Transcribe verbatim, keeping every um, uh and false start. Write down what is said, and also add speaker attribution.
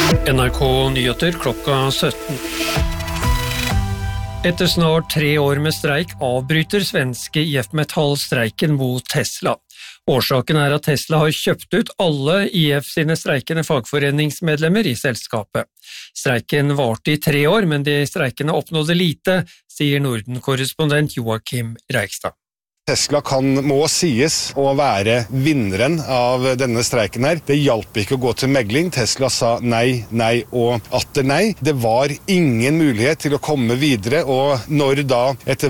Speaker 1: N R K Nyheter klokka sytten. Etter snart tre år med streik avbryter svenske I F Metall streiken mot Tesla. Årsaken er at Tesla har kjøpt ut alle I F sine streikende fagforeningsmedlemmer I selskapet. Streiken varte I tre år, men de streikende oppnådde lite, sier Norden-korrespondent Joakim Reikstad.
Speaker 2: Tesla kan, må sies å være vinneren av denne streiken her. Det hjalp ikke å gå til megling. Tesla sa nei, nei og atter nei. Det var ingen mulighet til å komme videre, og når da etter